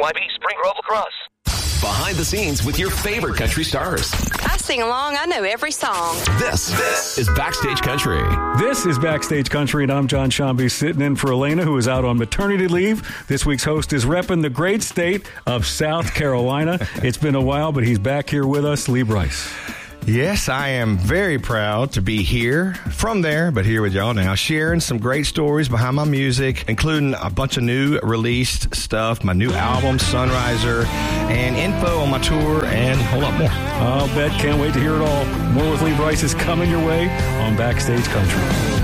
KYB Spring Grove Lacrosse. Behind the scenes with your favorite country stars. I sing along. I know every song. This is Backstage Country. This is Backstage Country, and I'm John Shambi sitting in for Elena, who is out on maternity leave. This week's host is repping the great state of South Carolina. It's been a while, but he's back here with us, Lee Brice. Yes, I am very proud to be here, from there, but here with y'all now, sharing some great stories behind my music, including a bunch of new released stuff, my new album, Sunriser, and info on my tour, and a whole lot more. I'll bet. Can't wait to hear it all. More with Lee Brice is coming your way on Backstage Country.